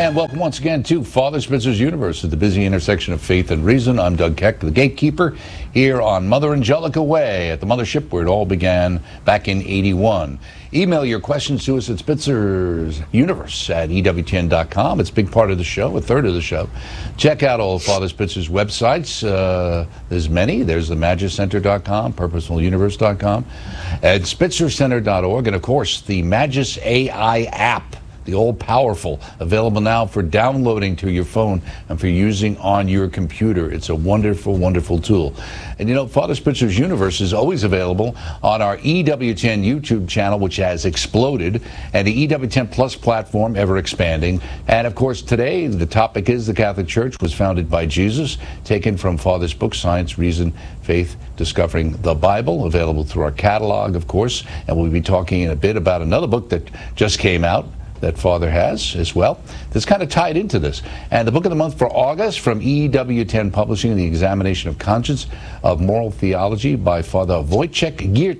And welcome once again to Father Spitzer's Universe at the busy intersection of faith and reason. I'm Doug Keck, the gatekeeper, here on Mother Angelica Way at the mothership where it all began back in '81. Email your questions to us at Spitzer's Universe at EWTN.com. It's a big part of the show, a third of the show. Check out all of Father Spitzer's websites. There's many. There's the MagisCenter.com, PurposefulUniverse.com, and SpitzerCenter.org, and of course the Magis AI app. The all-powerful, available now for downloading to your phone and for using on your computer. It's a wonderful, wonderful tool. And you know, Father Spitzer's Universe is always available on our EWTN YouTube channel, which has exploded, and the EWTN Plus platform, ever expanding. And of course, today, the topic is the Catholic Church was founded by Jesus, taken from Father's book, Science, Reason, Faith, Discovering the Bible, available through our catalog, of course. And we'll be talking in a bit about another book that just came out that Father has as well. That's kind of tied into this. And the book of the month for August from EWTN Publishing, The Examination of Conscience of Moral Theology by Father Wojciech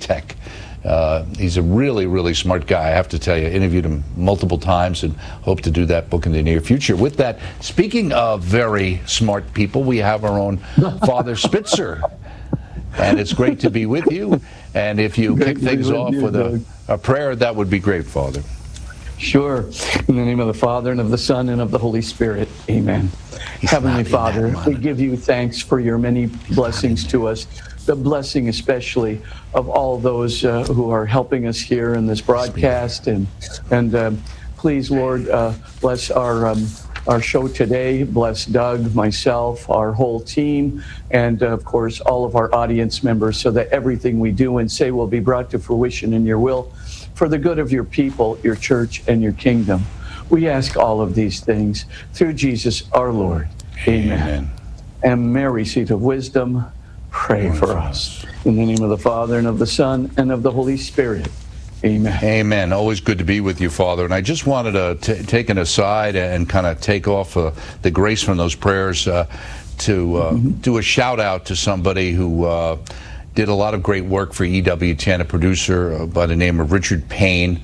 Giertek. He's a really, really smart guy, I have to tell you. I interviewed him multiple times and hope to do that book in the near future. With that, speaking of very smart people, we have our own Father Spitzer. And it's great to be with you. And if you kick things off with a prayer, that would be great, Father. Sure. In the name of the Father, and of the Son, and of the Holy Spirit. Amen. Heavenly Father, we give you thanks for your many blessings to us. The blessing especially of all those who are helping us here in this broadcast. And please, Lord, bless our show today. Bless Doug, myself, our whole team, and of course, all of our audience members, so that everything we do and say will be brought to fruition in your will, for the good of your people, your church, and your kingdom. We ask all of these things through Jesus our Lord. Amen. And Mary, seat of wisdom, pray for us. In the name of the Father, and of the Son, and of the Holy Spirit. Amen. Amen. Always good to be with you, Father. And I just wanted to take an aside and kind of take off the grace from those prayers to do a shout out to somebody who did a lot of great work for EWTN, a producer by the name of Richard Payne,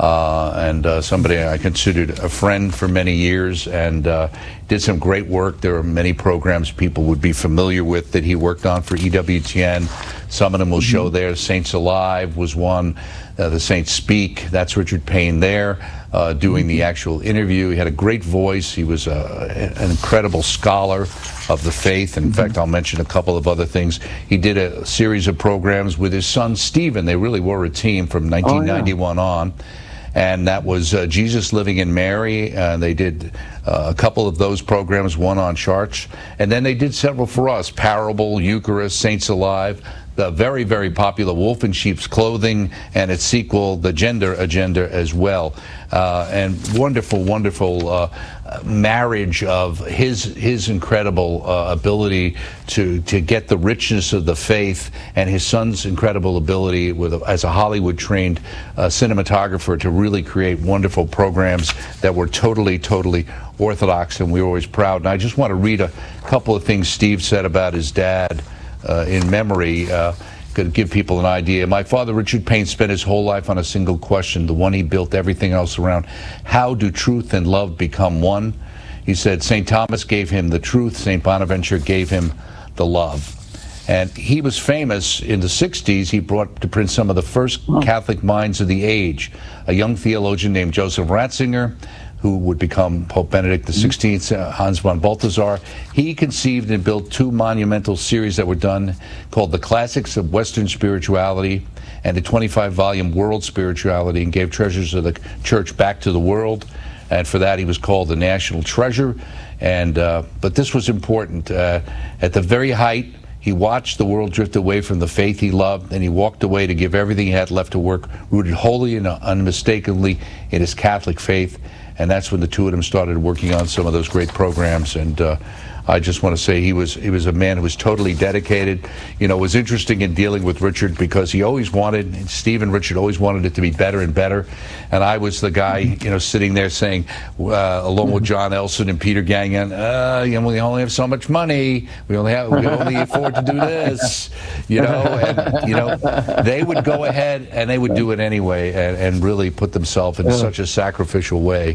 and somebody I considered a friend for many years, and did some great work. There are many programs people would be familiar with that he worked on for EWTN. Some of them will show there. Saints Alive was one. The Saints Speak, that's Richard Payne there, doing the actual interview. He had a great voice. He was an incredible scholar of the faith. In fact, I'll mention a couple of other things. He did a series of programs with his son, Stephen. They really were a team from 1991 on. And that was Jesus Living in Mary. They did a couple of those programs, one on church. And then they did several for us, Parable, Eucharist, Saints Alive, the very, very popular Wolf in Sheep's Clothing, and its sequel, The Gender Agenda, as well. And wonderful, wonderful marriage of his incredible ability to get the richness of the faith, and his son's incredible ability as a Hollywood-trained cinematographer to really create wonderful programs that were totally, totally orthodox, and we were always proud. And I just want to read a couple of things Steve said about his dad in memory. Could give people an idea. My father, Richard Payne, spent his whole life on a single question, the one he built everything else around. How do truth and love become one? He said St. Thomas gave him the truth, St. Bonaventure gave him the love. And he was famous in the 60s. He brought to print some of the first Catholic minds of the age. A young theologian named Joseph Ratzinger, who would become Pope Benedict XVI, Hans von Balthasar. He conceived and built two monumental series that were done called The Classics of Western Spirituality and the 25-volume World Spirituality, and gave treasures of the Church back to the world. And for that, he was called the National Treasure. And but this was important. At the very height, he watched the world drift away from the faith he loved, and he walked away to give everything he had left to work, rooted wholly and unmistakably in his Catholic faith. And that's when the two of them started working on some of those great programs. And I just want to say he was a man who was totally dedicated. You know, it was interesting in dealing with Richard because he always wanted, Steve and Richard always wanted it to be better and better. And I was the guy, you know, sitting there saying, along with John Elson and Peter Gagnon, we only have so much money. We only afford to do this, you know. And, you know, they would go ahead and they would do it anyway and really put themselves in such a sacrificial way.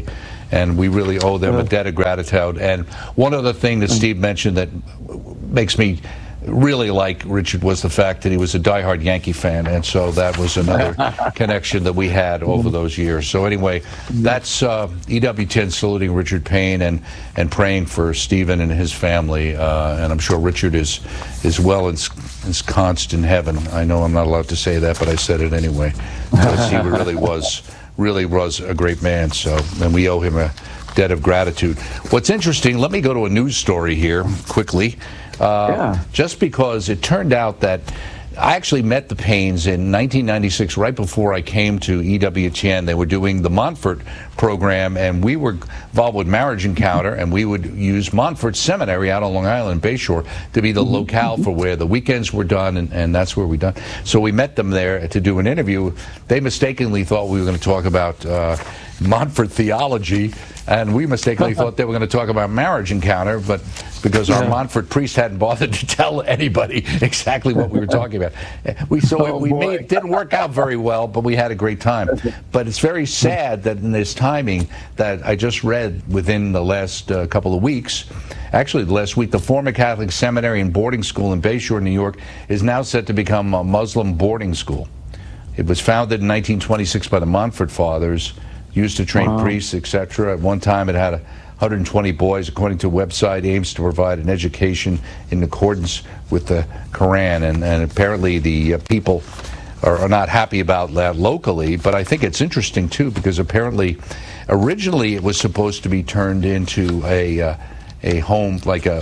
and we really owe them a debt of gratitude. And one other thing that Steve mentioned that makes me really like Richard was the fact that he was a diehard Yankee fan, and so that was another connection that we had over those years. So anyway, that's EWTN saluting Richard Payne and praying for Stephen and his family, and I'm sure Richard is well ensconced in heaven. I know I'm not allowed to say that, but I said it anyway, because he really was a great man. So, and we owe him a debt of gratitude. What's interesting, let me go to a news story here quickly. Just because it turned out that I actually met the Paynes in 1996, right before I came to EWTN. They were doing the Montfort program, and we were involved with Marriage Encounter, and we would use Montfort Seminary out on Long Island, Bayshore, to be the locale for where the weekends were done, and that's where we done. So we met them there to do an interview. They mistakenly thought we were going to talk about Montfort theology, and we mistakenly thought they were going to talk about Marriage Encounter, but because our Montfort priest hadn't bothered to tell anybody exactly what we were talking about. It didn't work out very well, but we had a great time. But it's very sad that in this timing that I just read within the last couple of weeks, actually the last week, the former Catholic seminary and boarding school in Bayshore, New York, is now set to become a Muslim boarding school. It was founded in 1926 by the Montfort Fathers, used to train priests, etc. At one time it had 120 boys. According to a website, aims to provide an education in accordance with the Quran, and apparently the people are not happy about that locally, but I think it's interesting too, because apparently originally it was supposed to be turned into a home, like a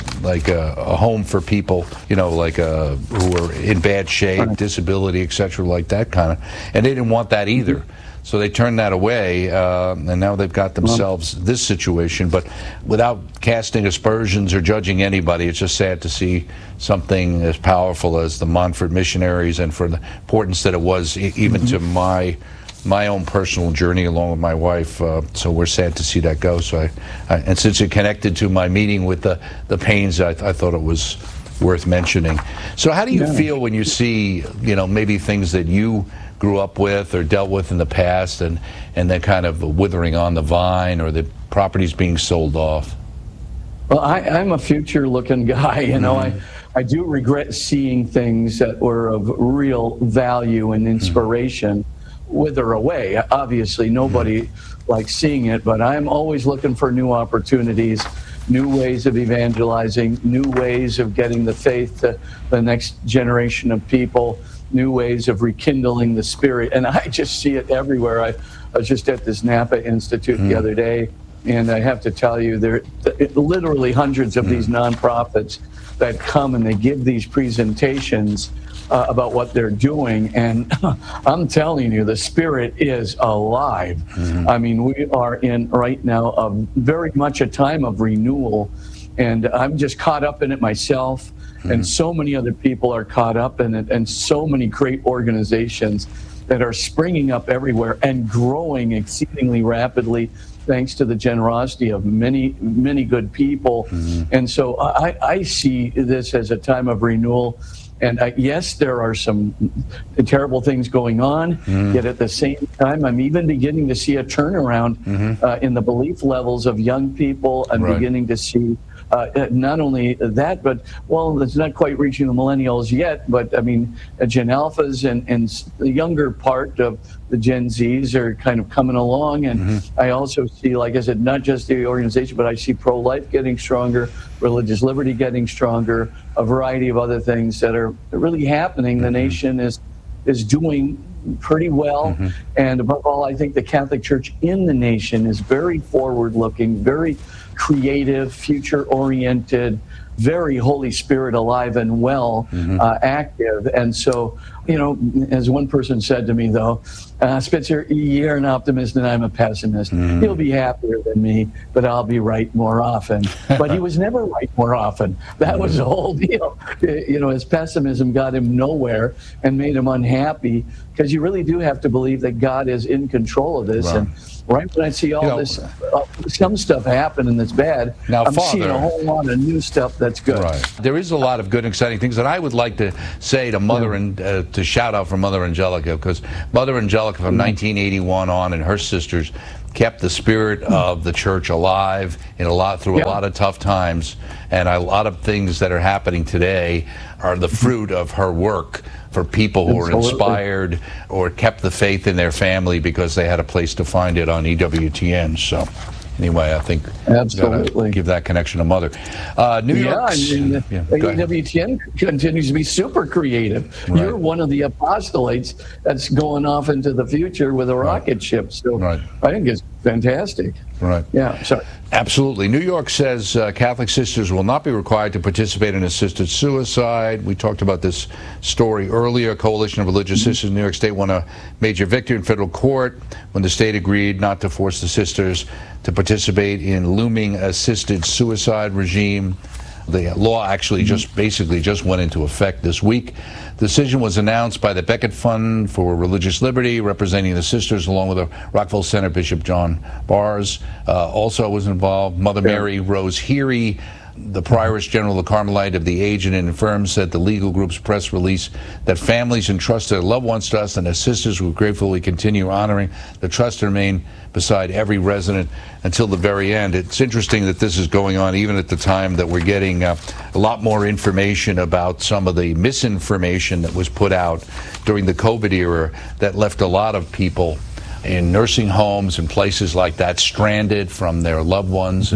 home for people, you know, like who are in bad shape, disability, etc., like that kind of, and they didn't want that either. So they turned that away, and now they've got themselves this situation. But without casting aspersions or judging anybody, it's just sad to see something as powerful as the Montfort missionaries, and for the importance that it was even to my own personal journey along with my wife. So we're sad to see that go. So and since it connected to my meeting with the Paynes, I thought it was worth mentioning. So how do you feel when you see, you know, maybe things that you grew up with or dealt with in the past, and then kind of withering on the vine, or the properties being sold off? Well, I'm a future-looking guy, you know. I do regret seeing things that were of real value and inspiration wither away. Obviously, nobody likes seeing it, but I'm always looking for new opportunities, new ways of evangelizing, new ways of getting the faith to the next generation of people, new ways of rekindling the spirit. And I just see it everywhere. I was just at this Napa Institute the other day, and I have to tell you, there are literally hundreds of these nonprofits that come and they give these presentations about what they're doing, and I'm telling you, the spirit is alive. I mean, we are in right now very much a time of renewal, and I'm just caught up in it myself, and so many other people are caught up in it, and so many great organizations that are springing up everywhere and growing exceedingly rapidly, thanks to the generosity of many, many good people. And so I see this as a time of renewal. And yes, there are some terrible things going on, yet at the same time, I'm even beginning to see a turnaround in the belief levels of young people. I'm beginning to see not only that, but, well, it's not quite reaching the millennials yet, but I mean, Gen Alphas and the younger part of the Gen Zs are kind of coming along. And I also see, like I said, not just the organization, but I see pro-life getting stronger, religious liberty getting stronger, a variety of other things that are really happening. The nation is doing pretty well. And above all, I think the Catholic Church in the nation is very forward-looking, very creative, future-oriented, very Holy Spirit alive and well, active. And so, you know, as one person said to me, though, Spitzer, you're an optimist and I'm a pessimist. He'll be happier than me, but I'll be right more often. But he was never right more often. That was the whole deal. You know, his pessimism got him nowhere and made him unhappy, because you really do have to believe that God is in control of this. And right when I see all this, some stuff happening that's bad, now, I'm seeing a whole lot of new stuff that's good. There is a lot of good, exciting things, and I would like to say to Mother and to shout out for Mother Angelica, because Mother Angelica from 1981 on, and her sisters kept the spirit of the church alive through a lot of tough times, and a lot of things that are happening today are the fruit of her work for people who are inspired or kept the faith in their family because they had a place to find it on EWTN. So anyway, I think absolutely give that connection to Mother. New York. EWTN continues to be super creative. Right. You're one of the apostolates that's going off into the future with a rocket ship. So I think it's fantastic. Right. Yeah. Sorry. Absolutely. New York says Catholic sisters will not be required to participate in assisted suicide. We talked about this story earlier. A coalition of religious sisters in New York State won a major victory in federal court when the state agreed not to force the sisters to participate in looming assisted suicide regime. The law actually just went into effect this week. The decision was announced by the Becket Fund for Religious Liberty, representing the sisters, along with the Rockville Center Bishop John Bars. Also was involved Mother Mary Rose Heery, the Prioress General of the Carmelite of the Aged and Infirm, said the legal group's press release that families entrust their loved ones to us, and as sisters will gratefully continue honoring the trust to remain beside every resident until the very end. It's interesting that this is going on even at the time that we're getting a lot more information about some of the misinformation that was put out during the COVID era that left a lot of people in nursing homes and places like that stranded from their loved ones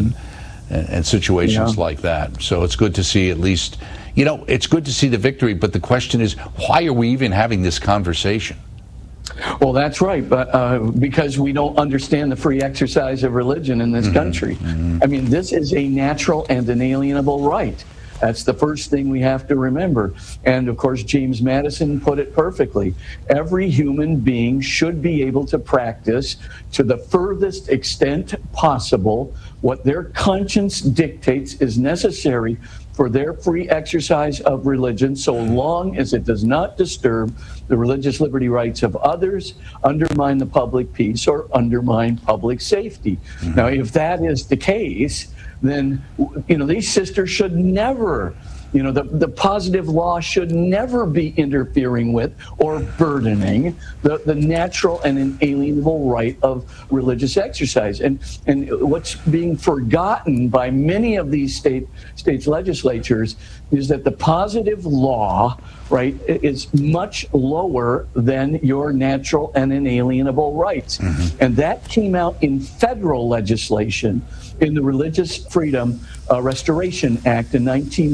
and situations like that. So it's good to see, at least, it's good to see the victory, but the question is, why are we even having this conversation? Well, that's right, but because we don't understand the free exercise of religion in this country. I mean, this is a natural and inalienable right. That's the first thing we have to remember. And of course, James Madison put it perfectly. Every human being should be able to practice to the furthest extent possible what their conscience dictates is necessary for their free exercise of religion, so long as it does not disturb the religious liberty rights of others, undermine the public peace, or undermine public safety. Now, if that is the case, then these sisters should never, the positive law should never be interfering with or burdening the natural and inalienable right of religious exercise. And what's being forgotten by many of these states' legislatures is that the positive law, right, is much lower than your natural and inalienable rights. And that came out in federal legislation in the Religious Freedom Restoration Act in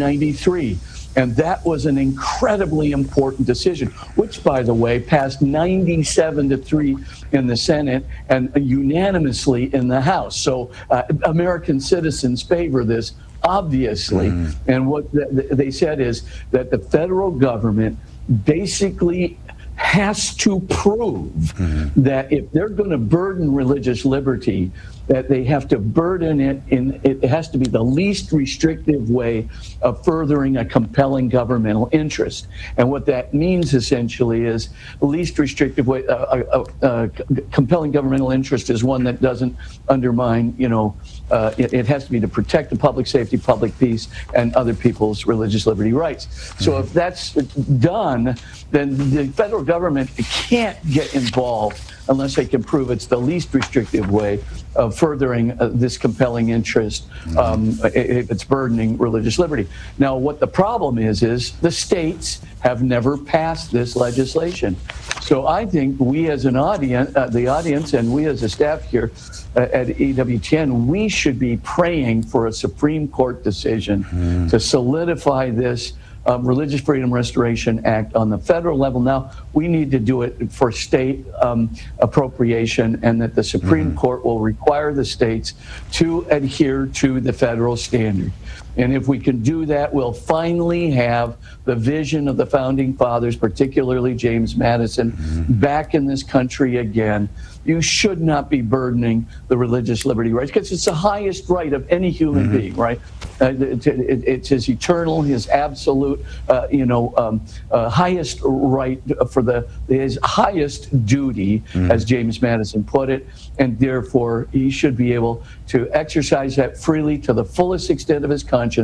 1993. And that was an incredibly important decision, which, by the way, passed 97-3 in the Senate and unanimously in the House. So American citizens favor this, obviously. And what they said is that the federal government basically has to prove that if they're going to burden religious liberty, that they have to burden it it has to be the least restrictive way of furthering a compelling governmental interest. And what that means essentially is the least restrictive way, compelling governmental interest is one that doesn't undermine, it has to be to protect the public safety, public peace, and other people's religious liberty rights. So if that's done, then the federal government can't get involved unless they can prove it's the least restrictive way of furthering this compelling interest if it's burdening religious liberty. Now, what the problem is the states have never passed this legislation. So I think we as an audience, the audience, and we as a staff here at EWTN, we should be praying for a Supreme Court decision to solidify this Religious Freedom Restoration Act on the federal level. Now, we need to do it for state appropriation, and that the Supreme Court will require the states to adhere to the federal standard. And if we can do that, we'll finally have the vision of the Founding Fathers, particularly James Madison, back in this country again. You should not be burdening the religious liberty rights, because it's the highest right of any human being, right? It's his eternal, his absolute, highest right for his highest duty, as James Madison put it, and therefore he should be able to exercise that freely to the fullest extent of his conscience,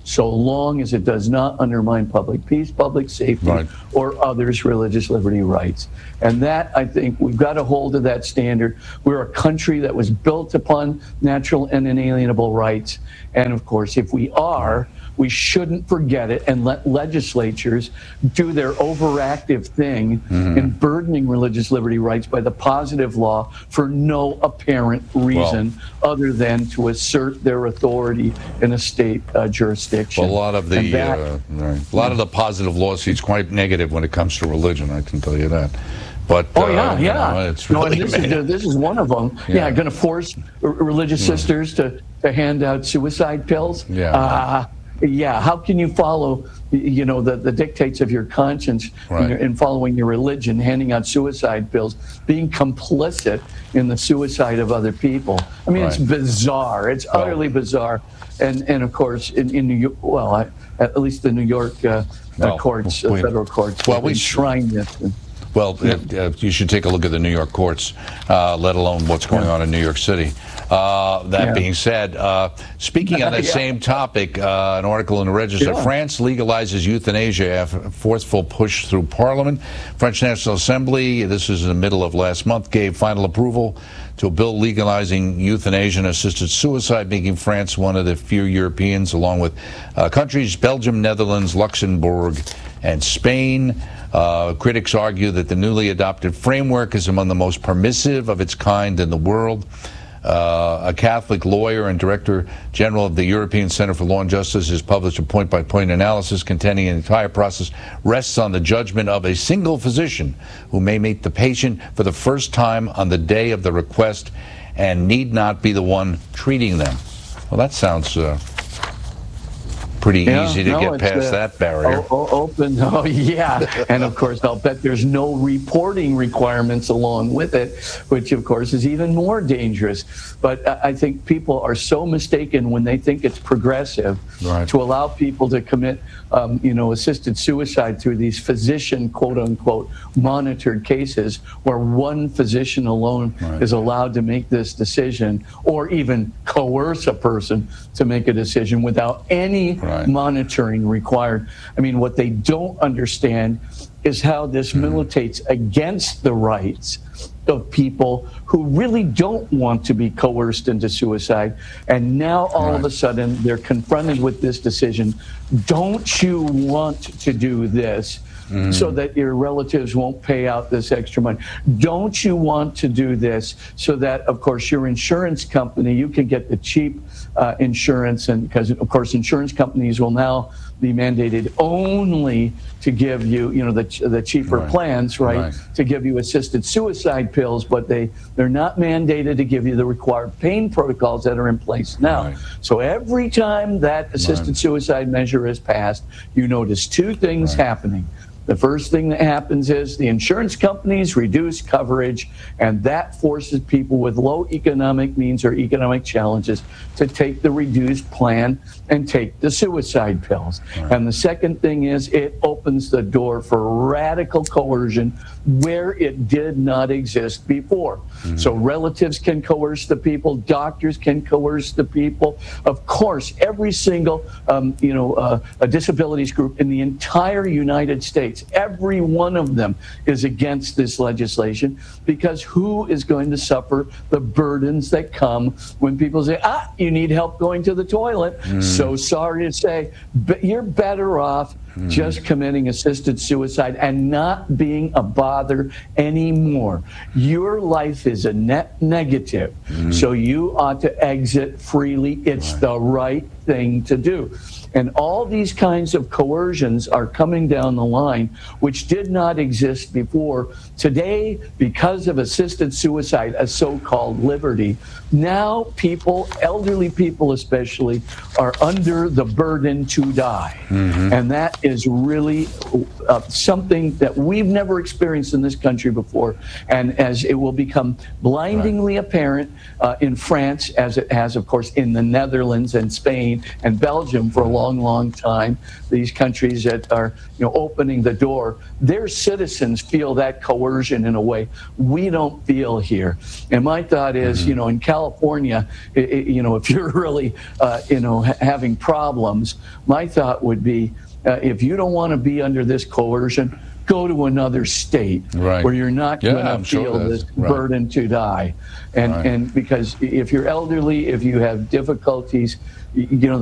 so long as it does not undermine public peace, public safety, Right. or others' religious liberty rights. And that, I think, we've got a hold of that standard. We're a country that was built upon natural and inalienable rights. And of course, if we are, we shouldn't forget it and let legislatures do their overactive thing in burdening religious liberty rights by the positive law for no apparent reason other than to assert their authority in a state jurisdiction. Well, a lot of the positive law seems quite negative when it comes to religion, I can tell you that. But it's really this is one of them. Yeah, going to force religious sisters to hand out suicide pills. Yeah, how can you follow, the dictates of your conscience in following your religion, handing out suicide pills, being complicit in the suicide of other people? I mean, it's bizarre. It's utterly bizarre. And of course, in New York, at least the New York courts, federal courts, enshrine this. You should take a look at the New York courts, let alone what's going on in New York City. That being said, speaking on the same topic, an article in the Register, France legalizes euthanasia after a forceful push through Parliament. French National Assembly, this is in the middle of last month, gave final approval to a bill legalizing euthanasia and assisted suicide, making France one of the few Europeans, along with countries Belgium, Netherlands, Luxembourg, and Spain. Critics argue that the newly adopted framework is among the most permissive of its kind in the world. A Catholic lawyer and Director General of the European Center for Law and Justice has published a point-by-point analysis contending the entire process rests on the judgment of a single physician who may meet the patient for the first time on the day of the request and need not be the one treating them. Well, that sounds pretty easy to get past that barrier. And of course, I'll bet there's no reporting requirements along with it, which of course is even more dangerous. But I think people are so mistaken when they think it's progressive to allow people to commit, assisted suicide through these physician, quote unquote, monitored cases where one physician alone is allowed to make this decision, or even coerce a person to make a decision without any monitoring required. I mean, what they don't understand is how this militates against the rights of people who really don't want to be coerced into suicide. And now all of a sudden they're confronted with this decision. Don't you want to do this so that your relatives won't pay out this extra money? Don't you want to do this so that, of course, your insurance company, you can get the cheap insurance, and because, of course, insurance companies will now be mandated only to give you, the cheaper plans, to give you assisted suicide pills, but they're not mandated to give you the required pain protocols that are in place now. So every time that assisted suicide measure is passed, you notice two things happening. The first thing that happens is the insurance companies reduce coverage, and that forces people with low economic means or economic challenges to take the reduced plan and take the suicide pills. And the second thing is it opens the door for radical coercion where it did not exist before. So relatives can coerce the people, doctors can coerce the people. Of course, every single a disabilities group in the entire United States, every one of them is against this legislation, because who is going to suffer the burdens that come when people say, you need help going to the toilet? So sorry to say, but you're better off just committing assisted suicide and not being a bother anymore. Your life is a net negative, so you ought to exit freely. It's the right thing to do. And all these kinds of coercions are coming down the line, which did not exist before. Today, because of assisted suicide, a so-called liberty, now people, elderly people especially, are under the burden to die. And that is really something that we've never experienced in this country before. And as it will become blindingly apparent in France, as it has, of course, in the Netherlands and Spain and Belgium for a long time, these countries that are opening the door, their citizens feel that coercion in a way we don't feel here. And my thought is, in California, if you're really, having problems, my thought would be, if you don't want to be under this coercion, go to another state where you're not going to feel this burden to die. And because if you're elderly, if you have difficulties, you know,